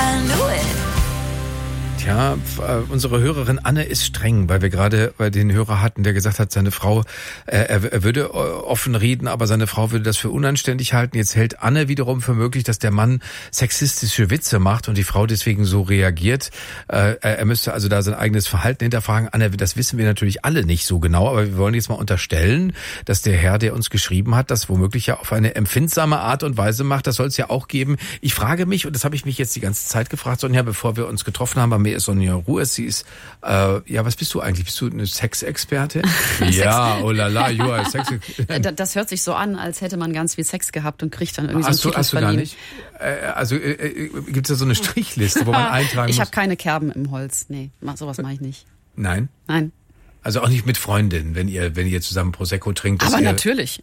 I knew it. Tja, unsere Hörerin Anne ist streng, weil wir gerade den Hörer hatten, der gesagt hat, seine Frau, er würde offen reden, aber seine Frau würde das für unanständig halten. Jetzt hält Anne wiederum für möglich, dass der Mann sexistische Witze macht und die Frau deswegen so reagiert. Er müsste also da sein eigenes Verhalten hinterfragen. Anne, das wissen wir natürlich alle nicht so genau, aber wir wollen jetzt mal unterstellen, dass der Herr, der uns geschrieben hat, das womöglich ja auf eine empfindsame Art und Weise macht. Das soll es ja auch geben. Ich frage mich, und das habe ich mich jetzt die ganze Zeit gefragt, Sonja, bevor wir uns getroffen haben, ist Sonja Ruhes, sie ist, was bist du eigentlich? Bist du eine Sexexpertin? Ja, oh la la, you are a Sexexpertin. Das hört sich so an, als hätte man ganz viel Sex gehabt und kriegt dann irgendwie so einen Titel hast du verliehen. gar nicht? Gibt es da so eine Strichliste, wo man eintragen muss? Ich habe keine Kerben im Holz. Nee, sowas mache ich nicht. Nein? Nein. Also auch nicht mit Freundinnen, wenn ihr zusammen Prosecco trinkt. Aber natürlich.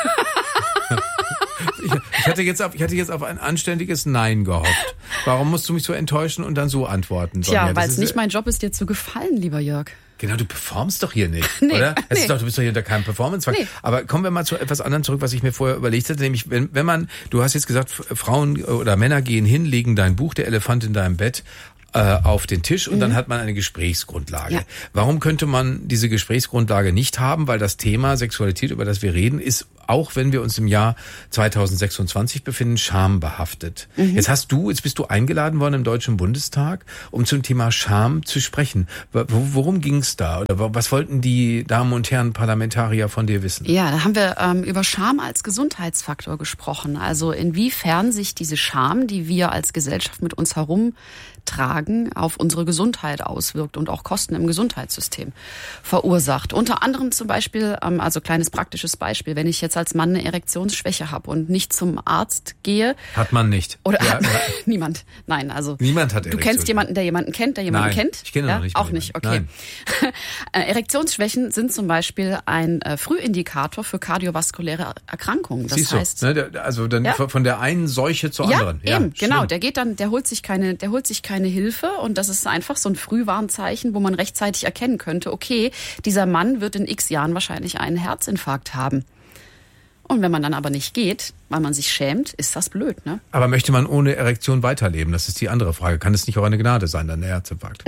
Ich hatte jetzt auf ein anständiges Nein gehofft. Warum musst du mich so enttäuschen und dann so antworten, Sonja? Tja, weil es nicht mein Job ist, dir zu gefallen, lieber Jörg. Genau, du performst doch hier nicht, nee, oder? Nee. Du bist doch hier unter keinem Performance-Zwang. Nee. Aber kommen wir mal zu etwas anderem zurück, was ich mir vorher überlegt hatte. Nämlich, wenn man, du hast jetzt gesagt, Frauen oder Männer gehen hin, legen dein Buch, Der Elefant in deinem Bett, auf den Tisch und dann hat man eine Gesprächsgrundlage. Ja. Warum könnte man diese Gesprächsgrundlage nicht haben? Weil das Thema Sexualität, über das wir reden, ist, auch wenn wir uns im Jahr 2026 befinden, schambehaftet. Jetzt bist du eingeladen worden im Deutschen Bundestag, um zum Thema Scham zu sprechen. Worum ging es da? Oder was wollten die Damen und Herren Parlamentarier von dir wissen? Ja, da haben wir über Scham als Gesundheitsfaktor gesprochen. Also inwiefern sich diese Scham, die wir als Gesellschaft mit uns herumtragen, auf unsere Gesundheit auswirkt und auch Kosten im Gesundheitssystem verursacht. Unter anderem zum Beispiel, also kleines praktisches Beispiel, wenn ich jetzt als Mann eine Erektionsschwäche habe und nicht zum Arzt gehe. Hat man nicht. Oder niemand. Nein, also. Niemand hat Du kennst jemanden, der jemanden kennt, der jemanden kennt? Ich kenne noch nicht. Auch nicht, okay. Erektionsschwächen sind zum Beispiel ein Frühindikator für kardiovaskuläre Erkrankungen. Das heißt, ne, also dann von der einen Seuche zur anderen. Ja, eben, genau. Der holt sich keine Hilfe und das ist einfach so ein Frühwarnzeichen, wo man rechtzeitig erkennen könnte, okay, dieser Mann wird in x Jahren wahrscheinlich einen Herzinfarkt haben. Und wenn man dann aber nicht geht, weil man sich schämt, ist das blöd, ne? Aber möchte man ohne Erektion weiterleben? Das ist die andere Frage. Kann es nicht auch eine Gnade sein, dann der Herzinfarkt?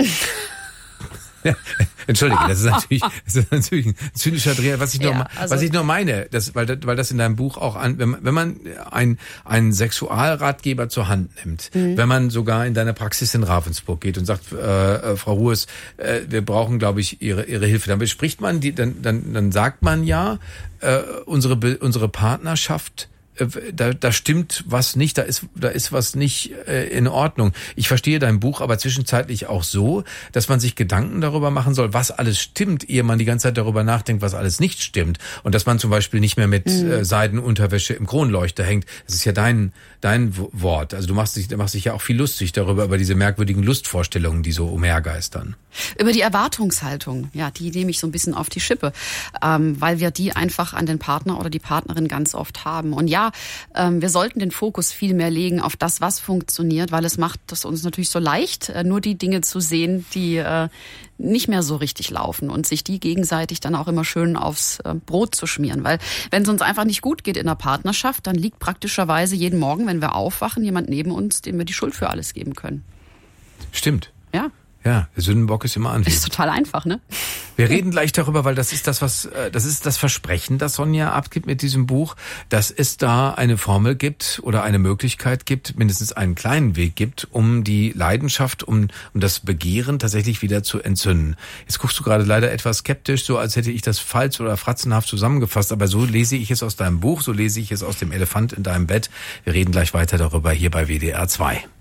Ja, entschuldige, das ist natürlich ein zynischer Dreher, was ich nur meine, weil das in deinem Buch auch wenn man einen Sexualratgeber zur Hand nimmt, wenn man sogar in deine Praxis in Ravensburg geht und sagt, Frau Ruhes, wir brauchen, glaube ich, Ihre Hilfe, dann bespricht man dann sagt man ja, unsere Partnerschaft, da stimmt was nicht, da ist was nicht in Ordnung. Ich verstehe dein Buch aber zwischenzeitlich auch so, dass man sich Gedanken darüber machen soll, was alles stimmt, ehe man die ganze Zeit darüber nachdenkt, was alles nicht stimmt. Und dass man zum Beispiel nicht mehr mit Seidenunterwäsche im Kronleuchter hängt. Das ist ja dein Wort. Also du machst dich ja auch viel lustig darüber, über diese merkwürdigen Lustvorstellungen, die so umhergeistern. Über die Erwartungshaltung, ja, die nehme ich so ein bisschen auf die Schippe, weil wir die einfach an den Partner oder die Partnerin ganz oft haben. Und ja, wir sollten den Fokus viel mehr legen auf das, was funktioniert, weil es macht es uns natürlich so leicht, nur die Dinge zu sehen, die nicht mehr so richtig laufen und sich die gegenseitig dann auch immer schön aufs Brot zu schmieren. Weil wenn es uns einfach nicht gut geht in der Partnerschaft, dann liegt praktischerweise jeden Morgen, wenn wir aufwachen, jemand neben uns, dem wir die Schuld für alles geben können. Stimmt. Ja. Ja, der Sündenbock ist immer anwesend. Ist total einfach, ne? Wir reden gleich darüber, weil das ist das Versprechen, das Sonja abgibt mit diesem Buch, dass es da eine Formel gibt oder eine Möglichkeit gibt, mindestens einen kleinen Weg gibt, um die Leidenschaft, um das Begehren tatsächlich wieder zu entzünden. Jetzt guckst du gerade leider etwas skeptisch, so als hätte ich das falsch oder fratzenhaft zusammengefasst, aber so lese ich es aus deinem Buch, so lese ich es aus dem Elefant in deinem Bett. Wir reden gleich weiter darüber hier bei WDR 2.